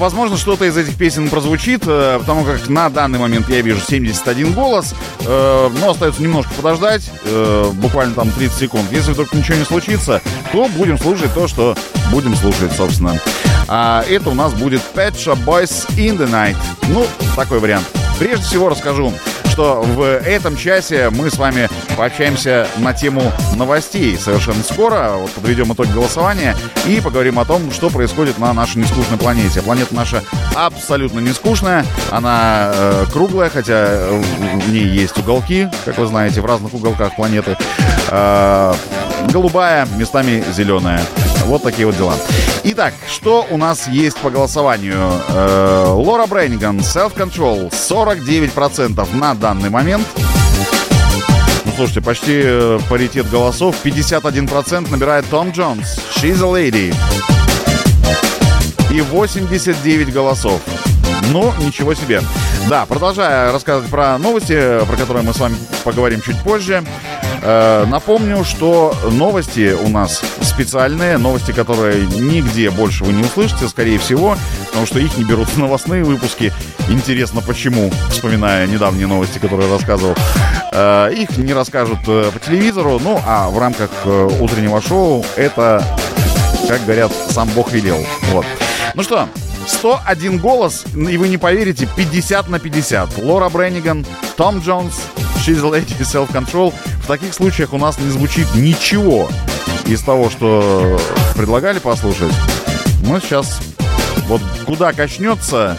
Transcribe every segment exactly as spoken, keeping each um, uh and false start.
возможно, что-то из этих песен прозвучит, потому как на данный момент я вижу семьдесят один голос, но остается немножко подождать, буквально там тридцать секунд. Если вдруг ничего не случится, то будем слушать то, что будем слушать, собственно. А это у нас будет Pet Shop Boys in the Night. Ну, такой вариант. Прежде всего расскажу, что в этом часе мы с вами пообщаемся на тему новостей совершенно скоро. Вот подведем итог голосования и поговорим о том, что происходит на нашей нескучной планете. Планета наша абсолютно не скучная, она э, круглая, хотя в ней есть уголки, как вы знаете, в разных уголках планеты. Э, голубая, местами зеленая. Вот такие вот дела. Итак, что у нас есть по голосованию? Э, Лора Брэниган, Self Control, сорок девять процентов на данный момент. Ну, слушайте, почти э, паритет голосов. пятьдесят один процент набирает Том Джонс, She's a Lady. И восемьдесят девять голосов. Ну, ничего себе. Да, продолжая рассказывать про новости, про которые мы с вами поговорим чуть позже. Э, напомню, что новости у нас специальные, новости, которые нигде больше вы не услышите, скорее всего, потому что их не берут в новостные выпуски. Интересно, почему, вспоминая недавние новости, которые я рассказывал. Э, их не расскажут э, по телевизору, ну, а в рамках э, утреннего шоу это, как говорят, сам Бог велел. Вот. Ну что, сто один голос, и вы не поверите, пятьдесят на пятьдесят. Лора Брэниган, Том Джонс, She's a Lady, Self Control. В таких случаях у нас не звучит ничего из того, что предлагали послушать. Ну, сейчас вот куда качнется,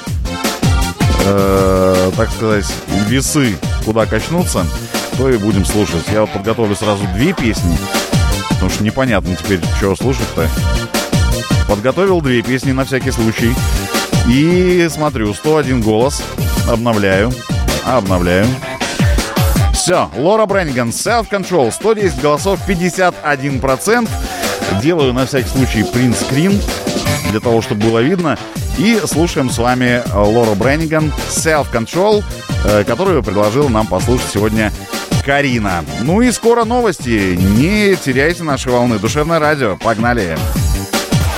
э, так сказать, весы, куда качнутся, то и будем слушать. Я вот подготовлю сразу две песни, потому что непонятно теперь, что слушать-то. Подготовил две песни на всякий случай. И смотрю, сто один голос. Обновляю. Обновляю. Все, Лора Брэниган, Self Control, сто десять голосов, пятьдесят один процент. Делаю на всякий случай принт-скрин, для того, чтобы было видно. И слушаем с вами Лору Брэниган, Self Control, которую предложила нам послушать сегодня Карина. Ну и скоро новости. Не теряйте наши волны. Душевное радио. Погнали!